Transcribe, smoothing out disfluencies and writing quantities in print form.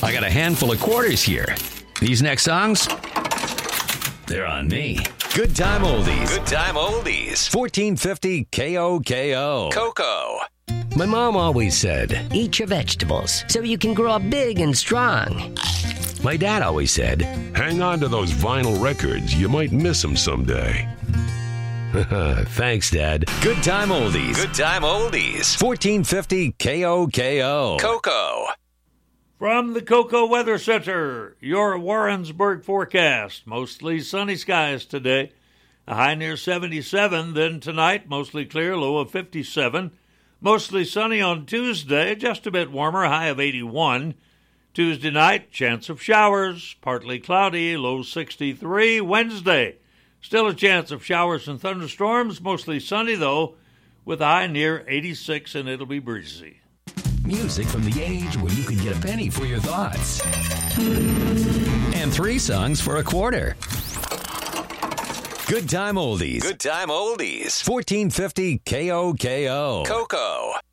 I got a handful of quarters here. These next songs, they're on me. Good Time Oldies. Good Time Oldies. 1450 KOKO. Coco. My mom always said, eat your vegetables so you can grow up big and strong. My dad always said, hang on to those vinyl records. You might miss them someday. Thanks, Dad. Good Time Oldies. Good Time Oldies. 1450 KOKO. Coco. From the Coco Weather Center, your Warrensburg forecast. Mostly sunny skies today. A high near 77. Then tonight, mostly clear, low of 57. Mostly sunny on Tuesday, just a bit warmer, high of 81. Tuesday night, chance of showers, partly cloudy, low 63. Wednesday, still a chance of showers and thunderstorms, mostly sunny though, with a high near 86, and it'll be breezy. Music from the age where you can get a penny for your thoughts. And 3 songs for a quarter. Good Time Oldies. Good Time Oldies. 1450 KOKO. Coco.